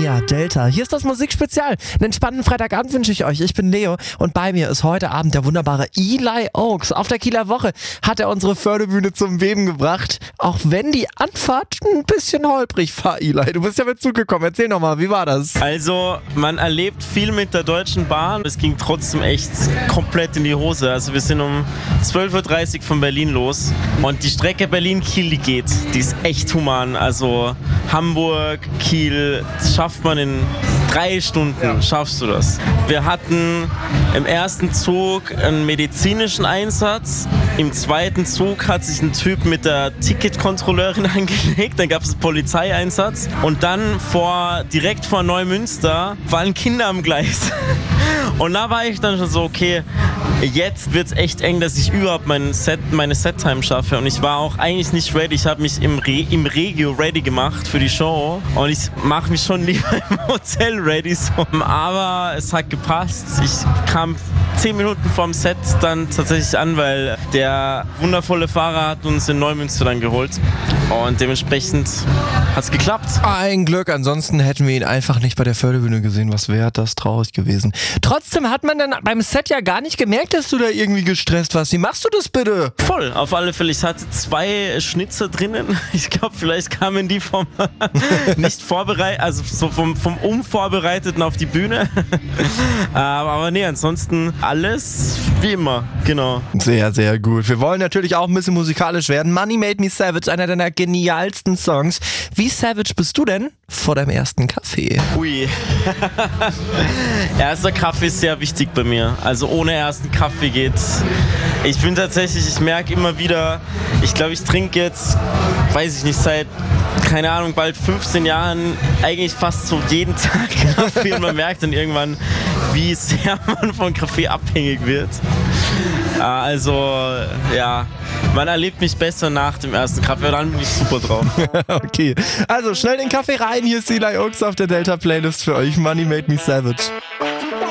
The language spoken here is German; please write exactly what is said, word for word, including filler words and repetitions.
Ja, Delta. Hier ist das Musikspezial. Einen entspannten Freitagabend wünsche ich euch. Ich bin Leo und bei mir ist heute Abend der wunderbare Eli Oaks. Auf der Kieler Woche hat er unsere Förderbühne zum Beben gebracht. Auch wenn die Anfahrt ein bisschen holprig war, Eli. Du bist ja mit zugekommen. Erzähl nochmal, wie war das? Also, man erlebt viel mit der Deutschen Bahn. Es ging trotzdem echt komplett in die Hose. Also wir sind um zwölf Uhr dreißig von Berlin los und die Strecke Berlin-Kiel, die geht. Die ist echt human. Also Hamburg, Kiel, das schafft man in drei Stunden, ja. Schaffst du das. Wir hatten im ersten Zug einen medizinischen Einsatz. Im zweiten Zug hat sich ein Typ mit der Ticketkontrolleurin angelegt. Dann gab es einen Polizeieinsatz. Und dann vor, direkt vor Neumünster waren Kinder am Gleis. Und da war ich dann schon so, okay, jetzt wird's echt eng, dass ich überhaupt mein Set, meine Set-Time schaffe. Und ich war auch eigentlich nicht ready. Ich habe mich im, Re- im Regio ready gemacht für die Show. Und ich mache mich schon lieber im Hotel ready. So. Aber es hat gepasst. Ich kam zehn Minuten vorm Set dann tatsächlich an, weil der wundervolle Fahrer hat uns in Neumünster dann geholt. Und dementsprechend hat's geklappt. Ein Glück, ansonsten hätten wir ihn einfach nicht bei der Förderbühne gesehen. Was wäre das traurig gewesen. Trotzdem hat man dann beim Set ja gar nicht gemerkt, dass du da irgendwie gestresst warst. Wie machst du das bitte? Voll, auf alle Fälle. Ich hatte zwei Schnitzer drinnen. Ich glaube, vielleicht kamen die vom nicht vorbereitet, also so vom, vom Unvorbereiteten auf die Bühne. aber, aber nee, ansonsten alles wie immer, genau. Sehr, sehr gut. Wir wollen natürlich auch ein bisschen musikalisch werden. Money Made Me Savage, einer deiner genialsten Songs. Wie savage bist du denn vor deinem ersten Kaffee? Ui. Erster Kaffee ist sehr wichtig bei mir. Also ohne ersten Kaffee geht's. Ich bin tatsächlich, ich merke immer wieder, ich glaube, ich trinke jetzt, weiß ich nicht, seit, keine Ahnung, bald fünfzehn Jahren eigentlich fast so jeden Tag Kaffee und man merkt dann irgendwann, wie sehr man von Kaffee abhängig wird. Also, ja, man erlebt mich besser nach dem ersten Kaffee, dann bin ich super drauf. Okay, also schnell den Kaffee rein, hier ist Eli Oaks auf der Delta Playlist für euch, Money Made Me Savage.